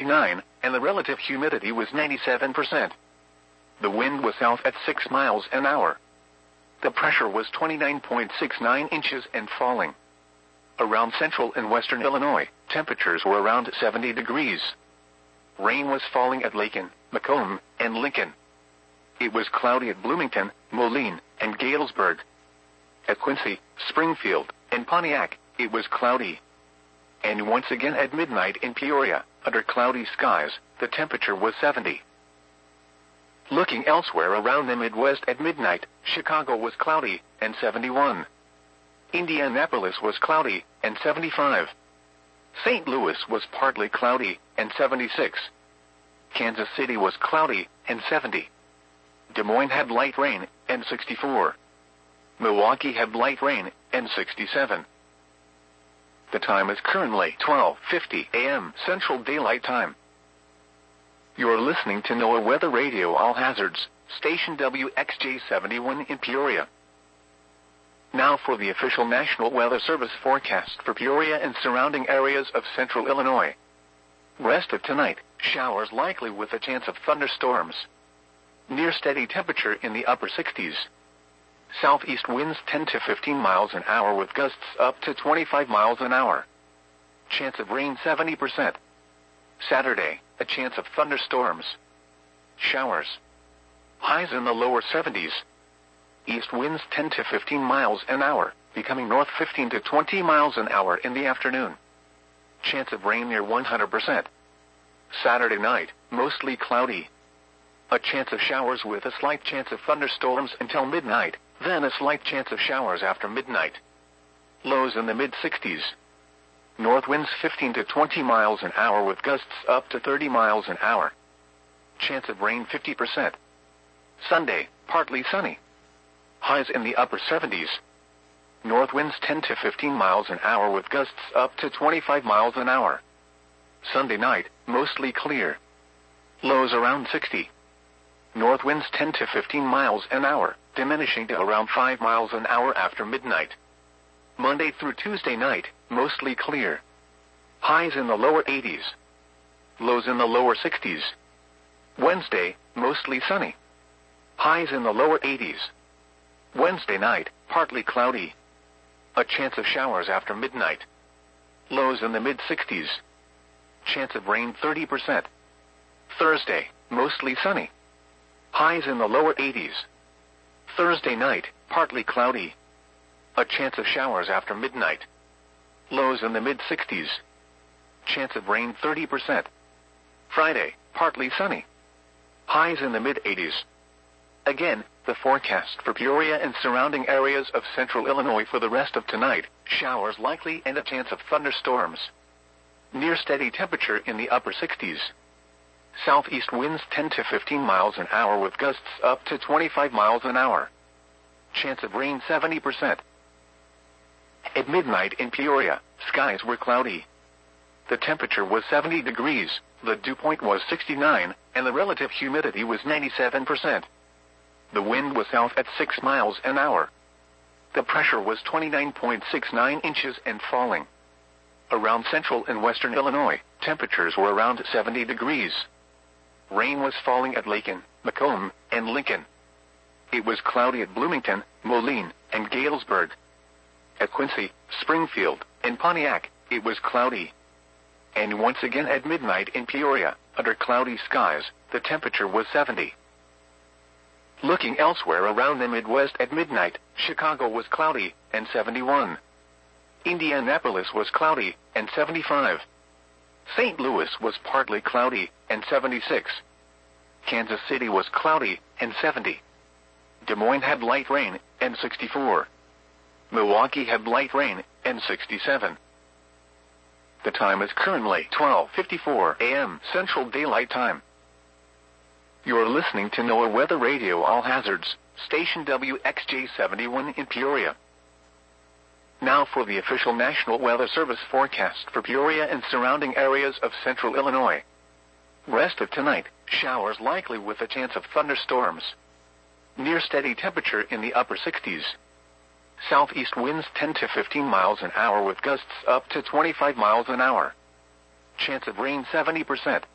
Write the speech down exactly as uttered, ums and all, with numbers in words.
sixty-nine, and the relative humidity was ninety-seven percent. The wind was south at six miles an hour. The pressure was twenty-nine point six nine inches and falling. Around central and western Illinois, temperatures were around seventy degrees. Rain was falling at Lakin, Macomb, and Lincoln. It was cloudy at Bloomington, Moline, and Galesburg. At Quincy, Springfield, and Pontiac, it was cloudy. And once again at midnight in Peoria, under cloudy skies, the temperature was seventy. Looking elsewhere around the Midwest at midnight, Chicago was cloudy, and seventy-one. Indianapolis was cloudy, and seventy-five. Saint Louis was partly cloudy, and seventy-six. Kansas City was cloudy, and seventy. Des Moines had light rain, and sixty-four. Milwaukee had light rain, and sixty-seven. The time is currently twelve fifty a m Central Daylight Time. You are listening to NOAA Weather Radio All Hazards, station W X J seventy-one in Peoria. Now for the official National Weather Service forecast for Peoria and surrounding areas of central Illinois. Rest of tonight, showers likely with a chance of thunderstorms. Near steady temperature in the upper sixties. Southeast winds ten to fifteen miles an hour with gusts up to twenty-five miles an hour. Chance of rain seventy percent. Saturday, a chance of thunderstorms. Showers. Highs in the lower seventies. East winds ten to fifteen miles an hour, becoming north fifteen to twenty miles an hour in the afternoon. Chance of rain near one hundred percent. Saturday night, mostly cloudy. A chance of showers with a slight chance of thunderstorms until midnight, then a slight chance of showers after midnight. Lows in the mid-sixties. North winds fifteen to twenty miles an hour with gusts up to thirty miles an hour. Chance of rain fifty percent. Sunday, partly sunny. Highs in the upper seventies. North winds ten to fifteen miles an hour with gusts up to twenty-five miles an hour. Sunday night, mostly clear. Lows around sixty. North winds ten to fifteen miles an hour, diminishing to around five miles an hour after midnight. Monday through Tuesday night, mostly clear. Highs in the lower eighties. Lows in the lower sixties. Wednesday, mostly sunny. Highs in the lower eighties. Wednesday night, partly cloudy. A chance of showers after midnight. Lows in the mid-sixties. Chance of rain thirty percent. Thursday, mostly sunny. Highs in the lower eighties. Thursday night, partly cloudy. A chance of showers after midnight. Lows in the mid-sixties. Chance of rain thirty percent. Friday, partly sunny. Highs in the mid-eighties. Again, the forecast for Peoria and surrounding areas of central Illinois for the rest of tonight, showers likely and a chance of thunderstorms. Near steady temperature in the upper sixties. Southeast winds ten to fifteen miles an hour with gusts up to twenty-five miles an hour. Chance of rain seventy percent. At midnight in Peoria, skies were cloudy. The temperature was seventy degrees, the dew point was sixty-nine, and the relative humidity was ninety-seven percent. The wind was south at six miles an hour. The pressure was twenty-nine point six nine inches and falling. Around central and western Illinois, temperatures were around seventy degrees. Rain was falling at Lakin, Macomb, and Lincoln. It was cloudy at Bloomington, Moline, and Galesburg. At Quincy, Springfield, and Pontiac, it was cloudy. And once again at midnight in Peoria, under cloudy skies, the temperature was seventy. Looking elsewhere around the Midwest at midnight, Chicago was cloudy, and seventy-one. Indianapolis was cloudy, and seventy-five. Saint Louis was partly cloudy, and seventy-six. Kansas City was cloudy, and seventy. Des Moines had light rain, and sixty-four. Milwaukee had light rain, and sixty-seven. The time is currently twelve fifty-four a m Central Daylight Time. You are listening to NOAA Weather Radio All Hazards, station W X J seventy-one in Peoria. Now for the official National Weather Service forecast for Peoria and surrounding areas of central Illinois. Rest of tonight, showers likely with a chance of thunderstorms. Near steady temperature in the upper sixties. Southeast winds ten to fifteen miles an hour with gusts up to twenty-five miles an hour. Chance of rain seventy percent.